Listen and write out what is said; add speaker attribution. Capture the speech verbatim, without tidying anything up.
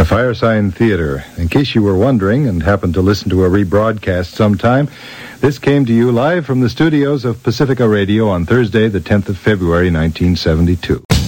Speaker 1: Firesign Theater. In case you were wondering and happened to listen to a rebroadcast sometime, this came to you live from the studios of Pacifica Radio on Thursday, the tenth of February, nineteen seventy-two.